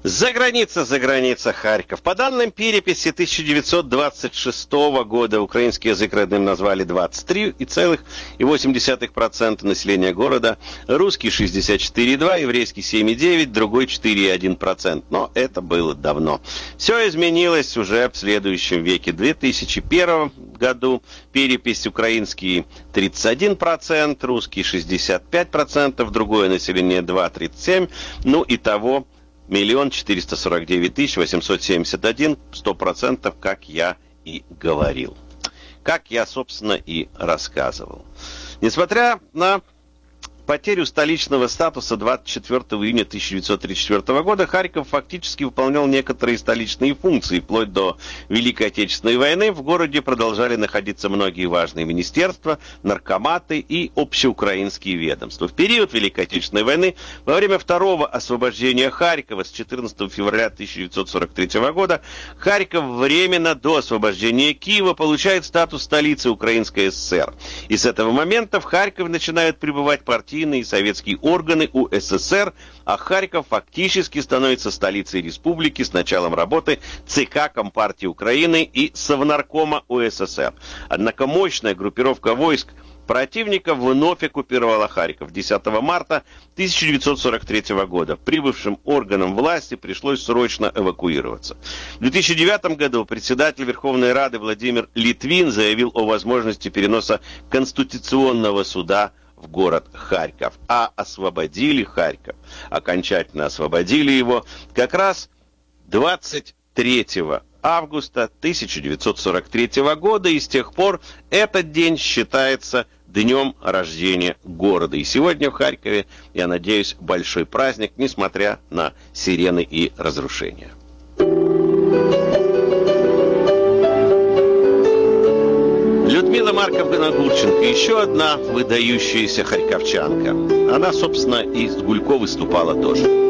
За граница, Харьков. По данным переписи 1926 года, украинский язык родным назвали 23,8% населения города, русский 64,2%, еврейский 7,9%, другой 4,1%. Но это было давно. Все изменилось уже в следующем веке. В 2001 году перепись украинский 31%, русский 65%, другое население 2,37%, ну и того 1 449 871, 100%, как я и говорил. Как я, собственно, и рассказывал. Несмотря на потерю столичного статуса 24 июня 1934 года, Харьков фактически выполнял некоторые столичные функции. Вплоть до Великой Отечественной войны в городе продолжали находиться многие важные министерства, наркоматы и общеукраинские ведомства. В период Великой Отечественной войны, во время второго освобождения Харькова с 14 февраля 1943 года, Харьков временно до освобождения Киева получает статус столицы Украинской ССР. И с этого момента в Харькове начинают прибывать партийные и советские органы УССР, а Харьков фактически становится столицей республики с началом работы ЦК Компартии Украины и Совнаркома УССР. Однако мощная группировка войск противника вновь оккупировала Харьков. 10 марта 1943 года прибывшим органам власти пришлось срочно эвакуироваться. В 2009 году председатель Верховной Рады Владимир Литвин заявил о возможности переноса Конституционного суда в город Харьков. А освободили Харьков, окончательно освободили его как раз 23 августа 1943 года, и с тех пор этот день считается днем рождения города. И сегодня в Харькове, я надеюсь, большой праздник, несмотря на сирены и разрушения. Людмила Марковна-Гурченко, еще одна выдающаяся харьковчанка. Она, собственно, и с Гулько выступала тоже.